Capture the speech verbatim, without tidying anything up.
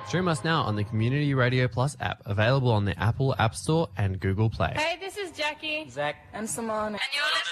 Stream us now on the Community Radio Plus app, available on the Apple App Store and Google Play. Hey, this is Jackie. Zach. And Simone. And you're listening